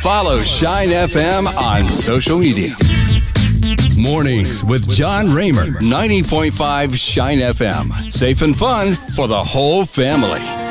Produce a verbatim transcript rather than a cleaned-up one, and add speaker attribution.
Speaker 1: Follow Shine F M on social media. Mornings with John Raymer, ninety point five Shine F M. Safe and fun for the whole family.